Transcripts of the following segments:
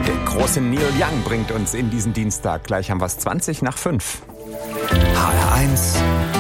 Der große Neil Young bringt uns in diesen Dienstag. Gleich haben wir es 5:20. HR1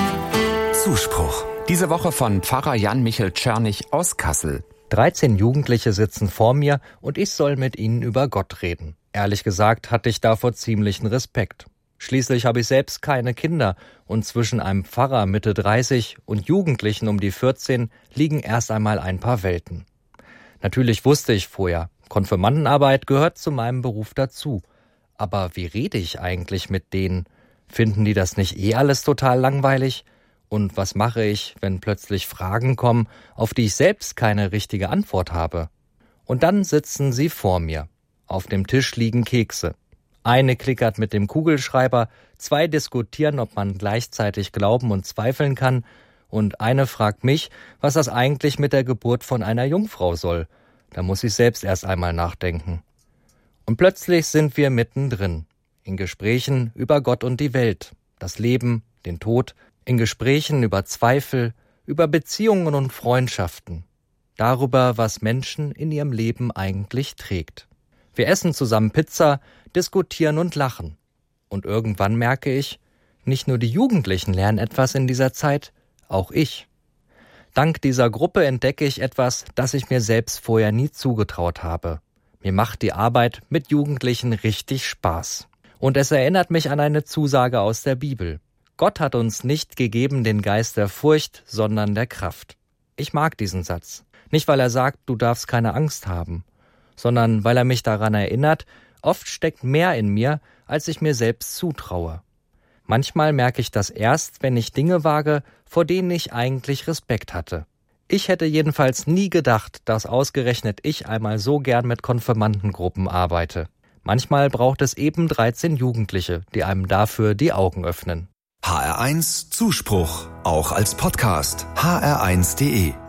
Zuspruch. Diese Woche von Pfarrer Jan-Michel Czernig aus Kassel. 13 Jugendliche sitzen vor mir und ich soll mit ihnen über Gott reden. Ehrlich gesagt hatte ich davor ziemlichen Respekt. Schließlich habe ich selbst keine Kinder und zwischen einem Pfarrer Mitte 30 und Jugendlichen um die 14 liegen erst einmal ein paar Welten. Natürlich wusste ich vorher, Konfirmandenarbeit gehört zu meinem Beruf dazu. Aber wie rede ich eigentlich mit denen? Finden die das nicht alles total langweilig? Und was mache ich, wenn plötzlich Fragen kommen, auf die ich selbst keine richtige Antwort habe? Und dann sitzen sie vor mir. Auf dem Tisch liegen Kekse. Eine klickert mit dem Kugelschreiber, 2 diskutieren, ob man gleichzeitig glauben und zweifeln kann, und eine fragt mich, was das eigentlich mit der Geburt von einer Jungfrau soll. Da muss ich selbst erst einmal nachdenken. Und plötzlich sind wir mittendrin, in Gesprächen über Gott und die Welt, das Leben, den Tod, in Gesprächen über Zweifel, über Beziehungen und Freundschaften, darüber, was Menschen in ihrem Leben eigentlich trägt. Wir essen zusammen Pizza, diskutieren und lachen. Und irgendwann merke ich, nicht nur die Jugendlichen lernen etwas in dieser Zeit, auch ich. Dank dieser Gruppe entdecke ich etwas, das ich mir selbst vorher nie zugetraut habe. Mir macht die Arbeit mit Jugendlichen richtig Spaß. Und es erinnert mich an eine Zusage aus der Bibel. Gott hat uns nicht gegeben den Geist der Furcht, sondern der Kraft. Ich mag diesen Satz. Nicht, weil er sagt, du darfst keine Angst haben, sondern weil er mich daran erinnert, oft steckt mehr in mir, als ich mir selbst zutraue. Manchmal merke ich das erst, wenn ich Dinge wage, vor denen ich eigentlich Respekt hatte. Ich hätte jedenfalls nie gedacht, dass ausgerechnet ich einmal so gern mit Konfirmandengruppen arbeite. Manchmal braucht es eben 13 Jugendliche, die einem dafür die Augen öffnen. HR1 Zuspruch, auch als Podcast. hr1.de